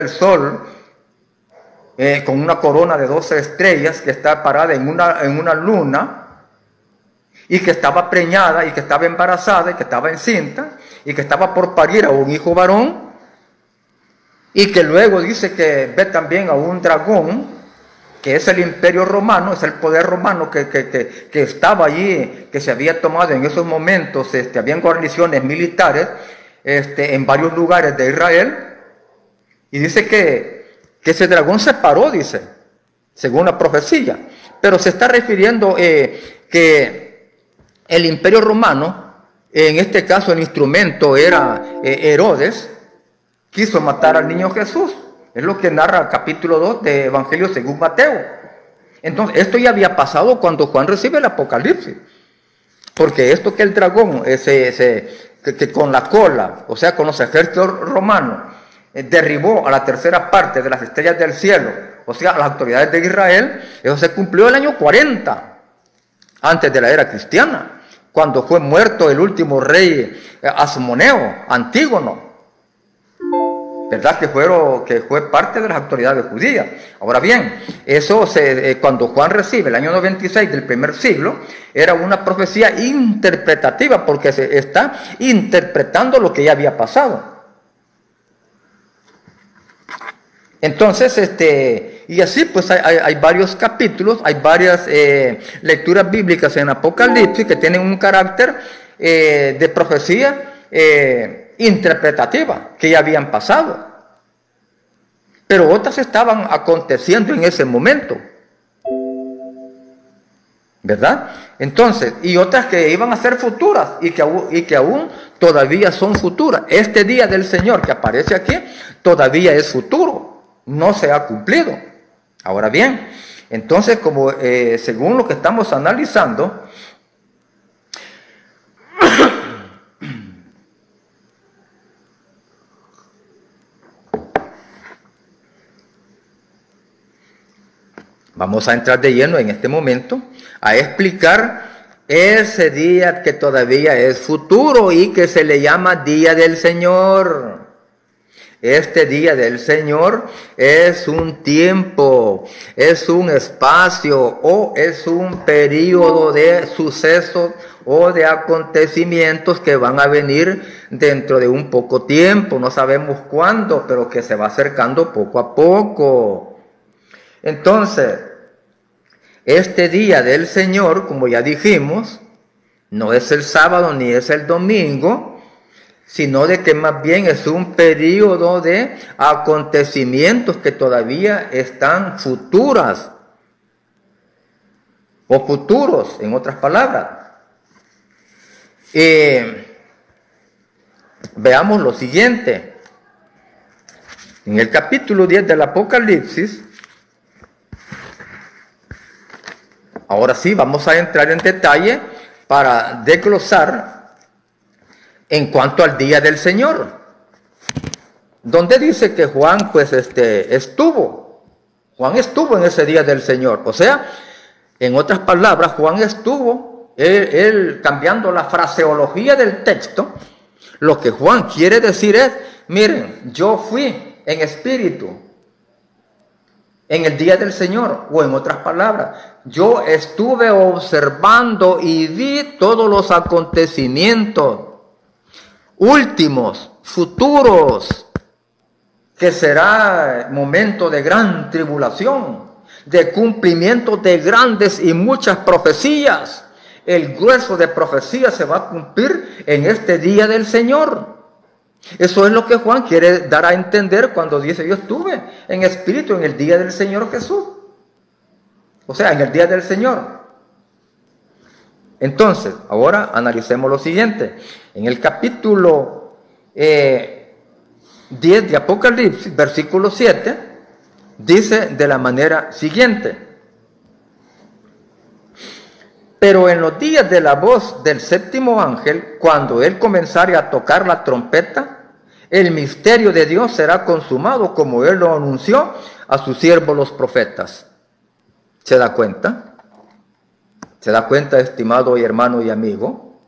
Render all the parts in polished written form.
el sol con una corona de 12 estrellas que está parada en una luna, y que estaba preñada, y que estaba embarazada, y que estaba encinta, y que estaba por parir a un hijo varón, y que luego dice que ve también a un dragón, que es el imperio romano, es el poder romano que estaba allí, que se había tomado en esos momentos, habían guarniciones militares en varios lugares de Israel, y dice que ese dragón se paró, dice, según la profecía, pero se está refiriendo que el imperio romano, en este caso el instrumento era Herodes, quiso matar al niño Jesús. Es lo que narra el capítulo 2 de Evangelio según Mateo. Entonces, esto ya había pasado cuando Juan recibe el Apocalipsis. Porque esto que el dragón, que con la cola, o sea, con los ejércitos romanos, derribó a la tercera parte de las estrellas del cielo, o sea, a las autoridades de Israel, eso se cumplió el año 40, antes de la era cristiana, cuando fue muerto el último rey Asmoneo, Antígono, ¿verdad? Que fue parte de las autoridades judías. Ahora bien, eso cuando Juan recibe el año 96 del primer siglo, era una profecía interpretativa, porque se está interpretando lo que ya había pasado. Entonces, y así pues hay varios capítulos, hay varias lecturas bíblicas en Apocalipsis que tienen un carácter de profecía interpretativa, que ya habían pasado. Pero otras estaban aconteciendo en ese momento, ¿verdad? Entonces, y otras que iban a ser futuras y que aún todavía son futuras. Este día del Señor que aparece aquí todavía es futuro. No se ha cumplido. Ahora bien, entonces, como según lo que estamos analizando, vamos a entrar de lleno en este momento a explicar ese día que todavía es futuro y que se le llama Día del Señor. Este día del Señor es un tiempo, es un espacio o es un periodo de sucesos o de acontecimientos que van a venir dentro de un poco tiempo. No sabemos cuándo, pero que se va acercando poco a poco. Entonces, este día del Señor, como ya dijimos, no es el sábado ni es el domingo, sino de que más bien es un periodo de acontecimientos que todavía están futuras o futuros, en otras palabras. Veamos lo siguiente. En el capítulo 10 del Apocalipsis, ahora sí vamos a entrar en detalle para desglosar en cuanto al día del Señor, donde dice que Juan pues estuvo en ese día del Señor. O sea, en otras palabras, Juan estuvo, él cambiando la fraseología del texto, lo que Juan quiere decir es, miren, yo fui en espíritu en el día del Señor, o en otras palabras, yo estuve observando y vi todos los acontecimientos últimos, futuros, que será momento de gran tribulación, de cumplimiento de grandes y muchas profecías. El grueso de profecías se va a cumplir en este día del Señor. Eso es lo que Juan quiere dar a entender cuando dice, yo estuve en espíritu en el día del Señor Jesús. O sea, en el día del Señor. Entonces, ahora analicemos lo siguiente. En el capítulo 10 de Apocalipsis, versículo 7, dice de la manera siguiente: pero en los días de la voz del séptimo ángel, cuando él comenzare a tocar la trompeta, el misterio de Dios será consumado, como él lo anunció a sus siervos los profetas. ¿Se da cuenta? ¿Se da cuenta, estimado y hermano y amigo?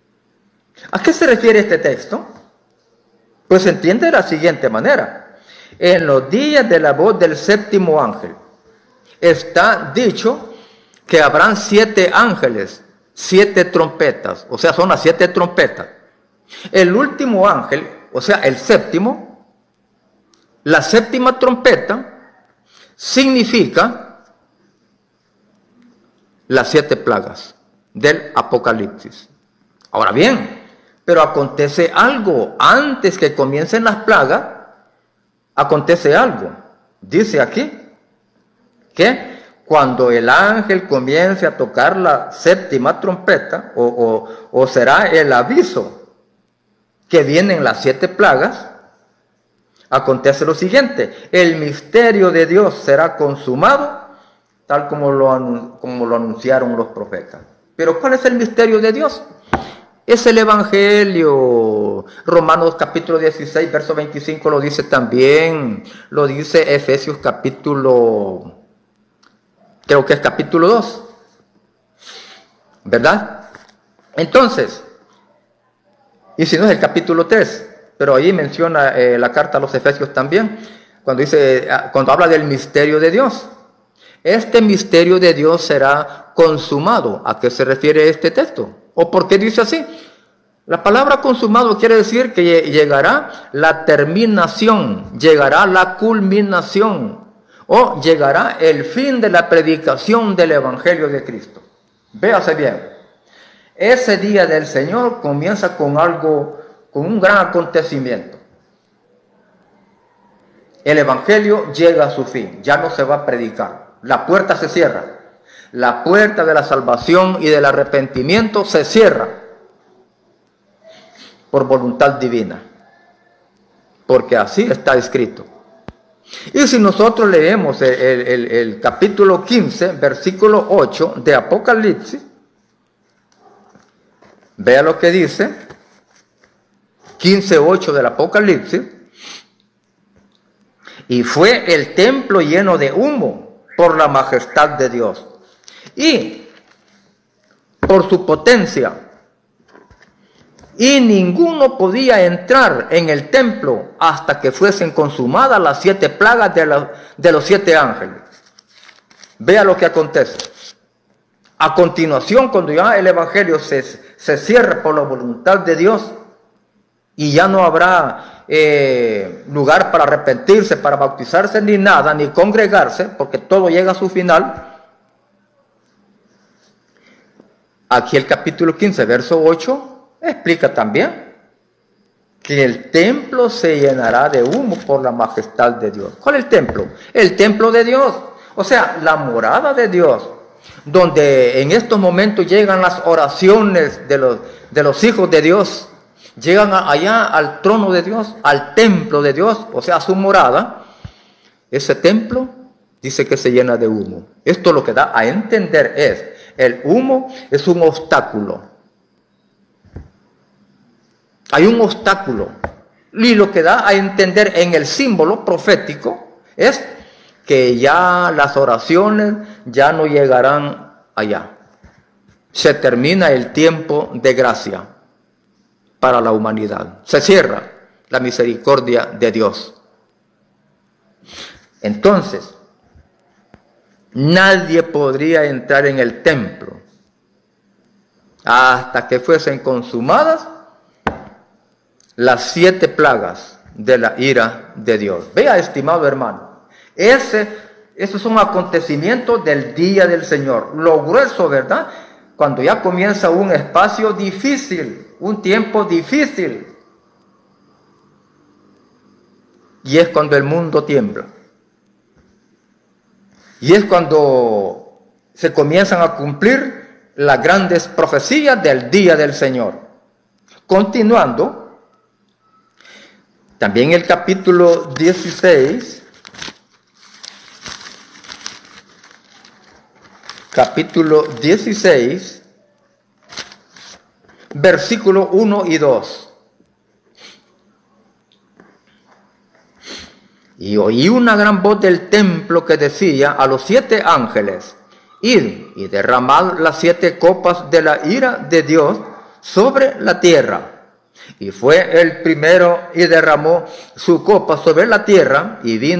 ¿A qué se refiere este texto? Pues se entiende de la siguiente manera. en los días de la voz del séptimo ángel. Está dicho que habrán 7 ángeles, 7 trompetas, o sea, son las 7 trompetas. El último ángel, o sea, el séptimo, la séptima trompeta significa las 7 plagas del Apocalipsis. Ahora bien, pero acontece algo. Antes que comiencen las plagas, acontece algo. Dice aquí que cuando el ángel comience a tocar la séptima trompeta, o será el aviso que vienen las 7 plagas, acontece lo siguiente: el misterio de Dios será consumado, tal como lo anunciaron los profetas. Pero ¿cuál es el misterio de Dios? Es el Evangelio. Romanos capítulo 16, verso 25 lo dice también. Lo dice Efesios capítulo, creo que es capítulo 2. ¿Verdad? Entonces, y si no es el capítulo 3, pero ahí menciona la carta a los Efesios también, cuando habla del misterio de Dios. Este misterio de Dios será consumado. ¿A qué se refiere este texto? ¿O por qué dice así? La palabra consumado quiere decir que llegará la terminación, llegará la culminación, o llegará el fin de la predicación del Evangelio de Cristo. Véase bien, ese día del Señor comienza con un gran acontecimiento. El Evangelio llega a su fin, ya no se va a predicar, la puerta se cierra. La puerta de la salvación y del arrepentimiento se cierra por voluntad divina, porque así está escrito. Y si nosotros leemos el capítulo 15, versículo 8 de Apocalipsis, vea lo que dice, 15:8 del Apocalipsis: y fue el templo lleno de humo por la majestad de Dios y por su potencia, y ninguno podía entrar en el templo hasta que fuesen consumadas las 7 plagas de los 7 ángeles. Vea lo que acontece. A continuación, cuando ya el Evangelio se cierra por la voluntad de Dios y ya no habrá lugar para arrepentirse, para bautizarse, ni nada, ni congregarse, porque todo llega a su final. Aquí el capítulo 15, verso 8, explica también que el templo se llenará de humo por la majestad de Dios. ¿Cuál es el templo? El templo de Dios, o sea, la morada de Dios, donde en estos momentos llegan las oraciones de los hijos de Dios, llegan allá al trono de Dios, al templo de Dios, o sea, a su morada. Ese templo dice que se llena de humo. Esto lo que da a entender es: el humo es un obstáculo. Hay un obstáculo. Y lo que da a entender en el símbolo profético es que ya las oraciones ya no llegarán allá. Se termina el tiempo de gracia para la humanidad. Se cierra la misericordia de Dios. Entonces, nadie podría entrar en el templo hasta que fuesen consumadas las 7 plagas de la ira de Dios. Vea, estimado hermano, esos son acontecimientos del día del Señor. Lo grueso, ¿verdad? Cuando ya comienza un espacio difícil, un tiempo difícil. Y es cuando el mundo tiembla. Y es cuando se comienzan a cumplir las grandes profecías del día del Señor. Continuando, también el capítulo 16, versículo 1 y 2. Y oí una gran voz del templo que decía a los 7 ángeles: id y derramad las 7 copas de la ira de Dios sobre la tierra. Y fue el primero y derramó su copa sobre la tierra, y vino